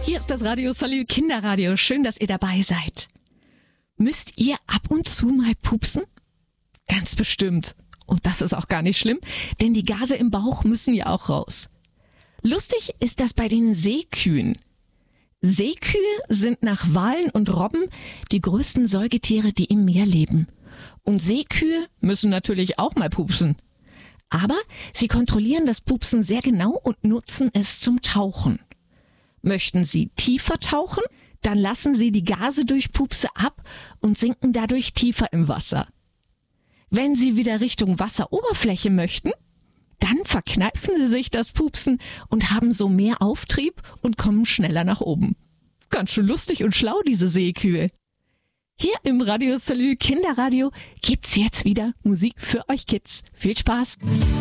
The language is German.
Hier ist das Radio Salü Kinderradio. Schön, dass ihr dabei seid. Müsst ihr ab und zu mal pupsen? Ganz bestimmt. Und das ist auch gar nicht schlimm, denn die Gase im Bauch müssen ja auch raus. Lustig ist das bei den Seekühen. Seekühe sind nach Walen und Robben die größten Säugetiere, die im Meer leben. Und Seekühe müssen natürlich auch mal pupsen. Aber sie kontrollieren das Pupsen sehr genau und nutzen es zum Tauchen. Möchten sie tiefer tauchen, dann lassen sie die Gase durch Pupse ab und sinken dadurch tiefer im Wasser. Wenn sie wieder Richtung Wasseroberfläche möchten, dann verkneifen sie sich das Pupsen und haben so mehr Auftrieb und kommen schneller nach oben. Ganz schön lustig und schlau, diese Seekühe. Hier im Radio Salü Kinderradio gibt's jetzt wieder Musik für euch Kids. Viel Spaß!